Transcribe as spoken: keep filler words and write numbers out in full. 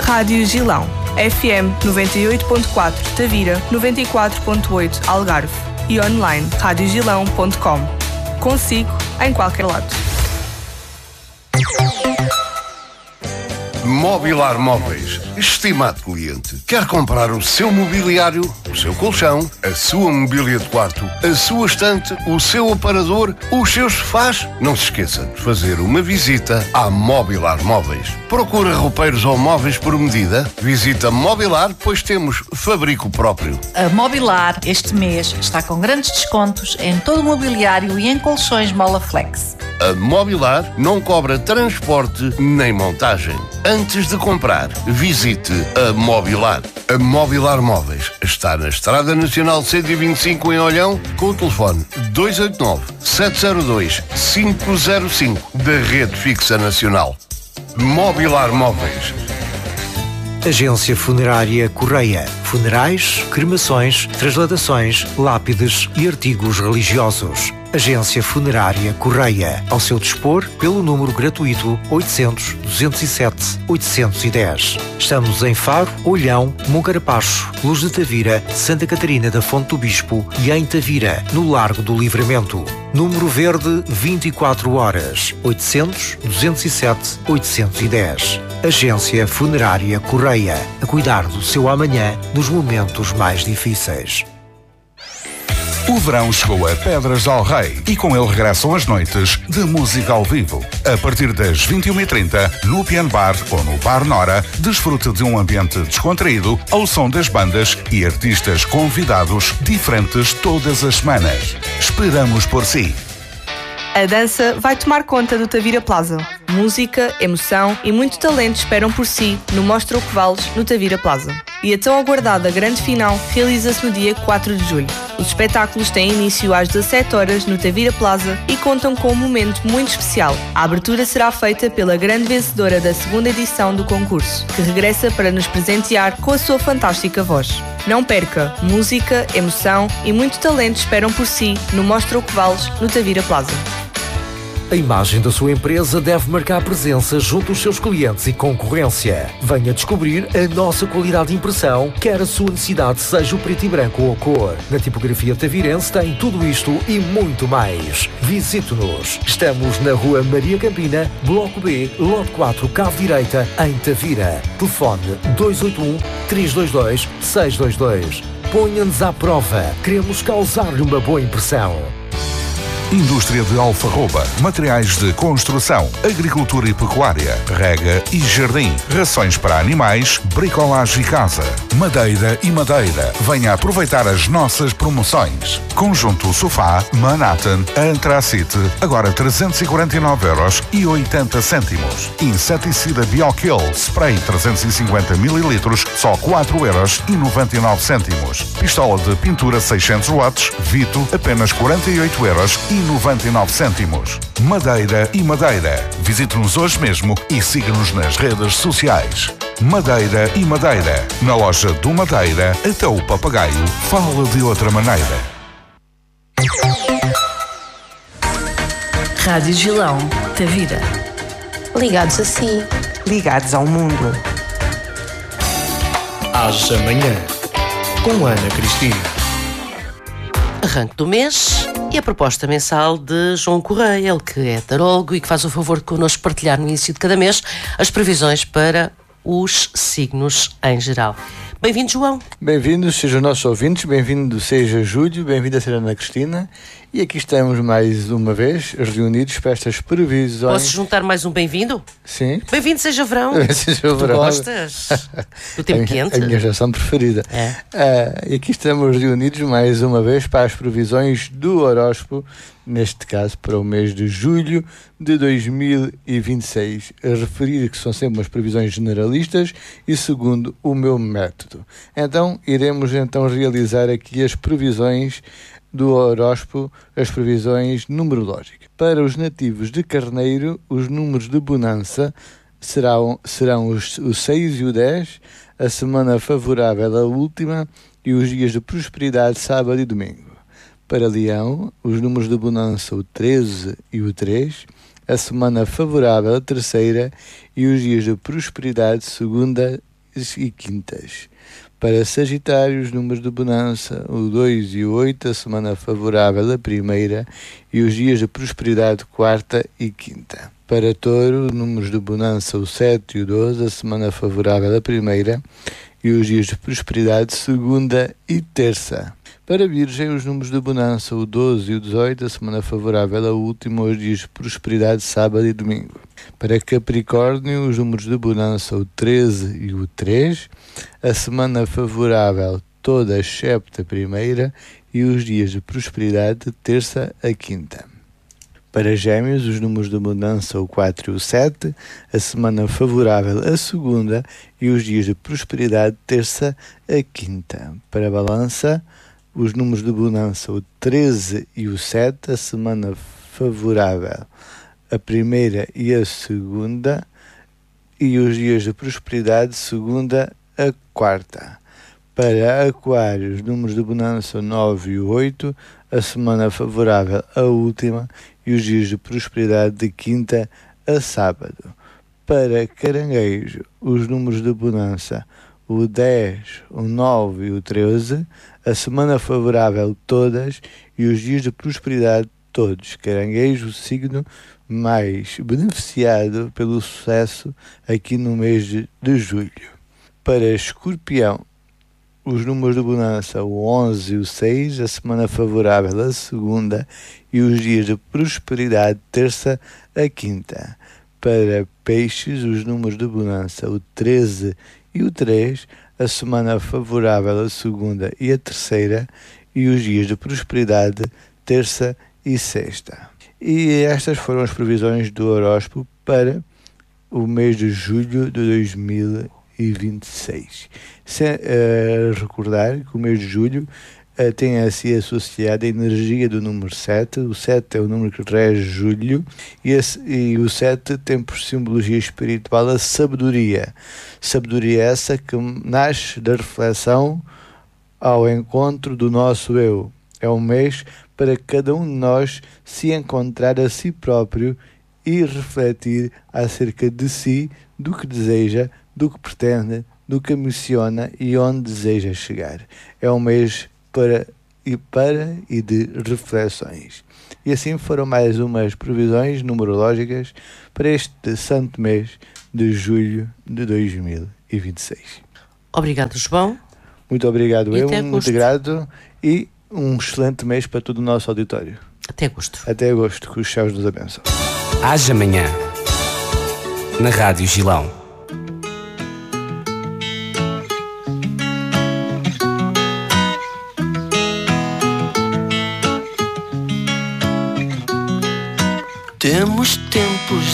Rádio Gilão. F M noventa e oito ponto quatro Tavira, noventa e quatro ponto oito Algarve. E online, rádio gilão ponto com. Consigo em qualquer lado. Mobilar Móveis. Estimado cliente, quer comprar o seu mobiliário, o seu colchão, a sua mobília de quarto, a sua estante, o seu aparador, os seus sofás? Não se esqueça de fazer uma visita à Mobilar Móveis. Procura roupeiros ou móveis por medida? Visita Mobilar, pois temos fabrico próprio. A Mobilar este mês está com grandes descontos em todo o mobiliário e em colchões Molaflex. A Mobilar não cobra transporte nem montagem. Antes de comprar, visite a Mobilar. A Mobilar Móveis está na Estrada Nacional cento e vinte e cinco em Olhão, com o telefone dois oito nove, sete zero dois, cinco zero cinco da Rede Fixa Nacional. Mobilar Móveis. Agência Funerária Correia. Funerais, cremações, transladações, lápides e artigos religiosos. Agência Funerária Correia. Ao seu dispor, pelo número gratuito oitocentos, duzentos e sete, oitocentos e dez. Estamos em Faro, Olhão, Moncarapaz, Luz de Tavira, Santa Catarina da Fonte do Bispo e em Tavira, no Largo do Livramento. Número verde vinte e quatro horas. oitocentos, duzentos e sete, oitocentos e dez. Agência Funerária Correia. A cuidar do seu amanhã nos momentos mais difíceis. O verão chegou a Pedras del Rei e com ele regressam as noites de música ao vivo. A partir das vinte e uma e trinta, no Piano Bar ou no Bar Nora, desfrute de um ambiente descontraído ao som das bandas e artistas convidados diferentes todas as semanas. Esperamos por si. A dança vai tomar conta do Tavira Plaza. Música, emoção e muito talento esperam por si no Mostra o que Vales, no Tavira Plaza. E a tão aguardada grande final realiza-se no dia quatro de julho. Os espetáculos têm início às dezassete horas no Tavira Plaza e contam com um momento muito especial. A abertura será feita pela grande vencedora da segunda edição do concurso, que regressa para nos presentear com a sua fantástica voz. Não perca! Música, emoção e muito talento esperam por si no Mostra o que Vales, no Tavira Plaza. A imagem da sua empresa deve marcar presença junto aos seus clientes e concorrência. Venha descobrir a nossa qualidade de impressão, quer a sua necessidade seja o preto e branco ou a cor. Na tipografia tavirense tem tudo isto e muito mais. Visite-nos. Estamos na Rua Maria Campina, Bloco B, Lote quatro, Cave Direita, em Tavira. Telefone dois oito um, três dois dois, seis dois dois. Ponha-nos à prova. Queremos causar-lhe uma boa impressão. Indústria de Alfarroba, materiais de construção, agricultura e pecuária, rega e jardim, rações para animais, bricolagem e casa, madeira e madeira. Venha aproveitar as nossas promoções. Conjunto sofá Manhattan Antracite, agora trezentos e quarenta e nove euros e oitenta cêntimos. Inseticida Biokill, spray trezentos e cinquenta mililitros, só quatro euros e noventa e nove cêntimos. Pistola de pintura seiscentos watts, Vito, apenas quarenta e oito euros e noventa e nove cêntimos. Madeira e madeira. Visite-nos hoje mesmo e siga-nos nas redes sociais. Madeira e madeira. Na loja do Madeira, até o papagaio fala de outra maneira. Rádio Gilão, Tavira. Ligados a si. Ligados ao mundo. Às amanhã, com Ana Cristina. Arranque do mês e a proposta mensal de João Correia, ele que é tarólogo e que faz o favor de connosco partilhar no início de cada mês as previsões para os signos em geral. Bem-vindo, João. Bem-vindos, sejam nossos ouvintes, bem-vindo seja Júlio, bem-vinda a ser Ana Cristina. E aqui estamos mais uma vez reunidos para estas previsões. Posso juntar mais um bem-vindo? Sim. Bem-vindo seja verão. Seja verão. Tu gostas do tempo a, quente? A minha estação preferida. É. Uh, e aqui estamos reunidos mais uma vez para as previsões do horóscopo, neste caso para o mês de julho de dois mil e vinte e seis. A referir que são sempre umas previsões generalistas e segundo o meu método. Então, iremos então realizar aqui as previsões do horóscopo, as previsões numerológicas. Para os nativos de Carneiro, os números de bonança serão, serão os, os seis e o dez, a semana favorável a última e os dias de prosperidade sábado e domingo. Para Leão, os números de bonança o treze e o três, a semana favorável a terceira e os dias de prosperidade segunda e quintas. Para Sagitário, os números de bonança, o dois e o oito, a semana favorável a primeira e os dias de prosperidade quarta e quinta. Para Touro, os números de bonança, o sete e o doze, a semana favorável a primeira e os dias de prosperidade segunda e terça. Para Virgem, os números de bonança, o doze e o dezoito, a semana favorável a última, os dias de prosperidade sábado e domingo. Para Capricórnio, os números de bonança, o treze e o três, a semana favorável toda excepto a primeira e os dias de prosperidade de terça a quinta. Para Gêmeos, os números de bonança, o quatro e o sete, a semana favorável a segunda e os dias de prosperidade de terça a quinta. Para Balança, os números de bonança, o treze e o sete, a semana favorável a primeira e a segunda e os dias de prosperidade segunda a quarta. Para Aquário, os números de bonança, o nove e o oito, a semana favorável a última e os dias de prosperidade de quinta a sábado. Para Caranguejo, os números de bonança, o dez, o nove e o treze, a semana favorável todas e os dias de prosperidade todos. Caranguejo, o signo mais beneficiado pelo sucesso aqui no mês de, de julho. Para Escorpião, os números de bonança, o onze e o seis, a semana favorável a segunda e os dias de prosperidade terça a quinta. Para Peixes, os números de bonança, o treze e o três, a semana favorável a segunda e a terceira e os dias de prosperidade terça e sexta. E estas foram as previsões do horóscopo para o mês de julho de dois mil e vinte e seis. Se, uh, recordar que o mês de julho uh, tem a si associada a energia do número sete. O sete é o número que rege julho e, esse, e o sete tem por simbologia espiritual a sabedoria. Sabedoria essa que nasce da reflexão ao encontro do nosso eu. É um mês para cada um de nós se encontrar a si próprio e refletir acerca de si, do que deseja, do que pretende, do que ambiciona e onde deseja chegar. É um mês para e para e de reflexões. E assim foram mais umas previsões numerológicas para este santo mês de julho de dois mil e vinte e seis. Obrigado, João. Muito obrigado, e eu, muito grato e um excelente mês para todo o nosso auditório. Até agosto. Até agosto, que os céus nos abençoem. Haja amanhã, na Rádio Gilão. Temos tempos